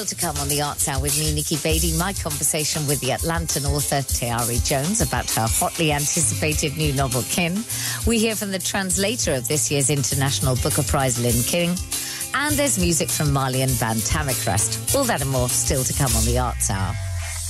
To come on the Arts Hour with me, Nikki Beattie, my conversation with the Atlantan author Tayari Jones about her hotly anticipated new novel, Kin. We hear from the translator of this year's International Booker Prize, Lynn King. And there's music from Malian band Tamacrest. All that and more still to come on the Arts Hour.